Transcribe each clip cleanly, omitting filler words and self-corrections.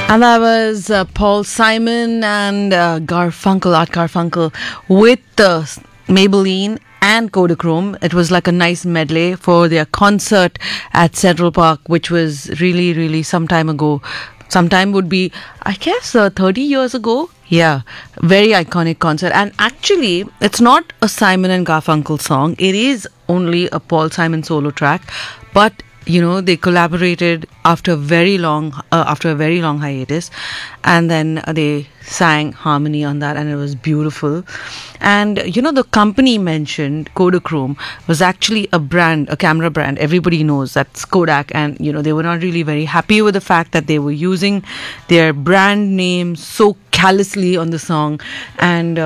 And that was Paul Simon and Garfunkel, Art Garfunkel, with Maybelline and Kodachrome. It was like a nice medley for their concert at Central Park, which was really, really some time ago. Sometime would be, I guess, 30 years ago. Yeah, very iconic concert. And actually, it's not a Simon and Garfunkel song. It is only a Paul Simon solo track, but they collaborated after a very long hiatus, and then they sang harmony on that, and it was beautiful. And the company mentioned, Kodachrome, was actually a camera brand. Everybody knows that's Kodak, and they were not really very happy with the fact that they were using their brand name so callously on the song, and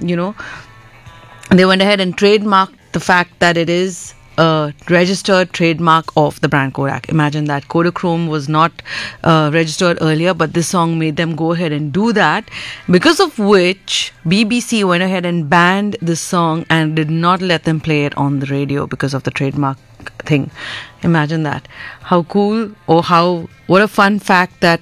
they went ahead and trademarked the fact that it is a registered trademark of the brand Kodak. Imagine that. Kodachrome was not registered earlier, but this song made them go ahead and do that, because of which BBC went ahead and banned this song and did not let them play it on the radio because of the trademark thing. Imagine that. How cool, or what a fun fact that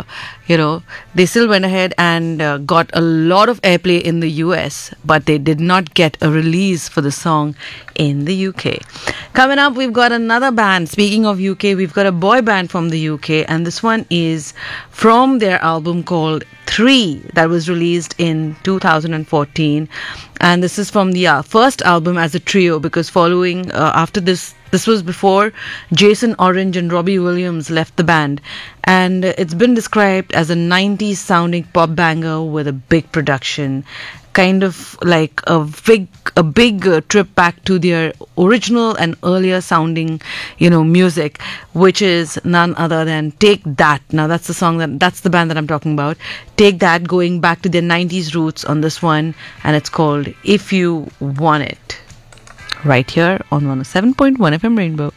they still went ahead and got a lot of airplay in the US, but they did not get a release for the song in the UK. Coming up, we've got another band. Speaking of UK, we've got a boy band from the UK, and this one is from their album called 3 that was released in 2014, and this is from the first album as a trio, because following after this was before Jason Orange and Robbie Williams left the band, and it's been described as a 90s sounding pop banger with a big production, kind of like a big trip back to their original and earlier sounding music, which is none other than Take That. Now that's the band that I'm talking about. Take That, going back to their 90s roots on this one, and it's called If You Want It, right here on 107.1 FM Rainbow.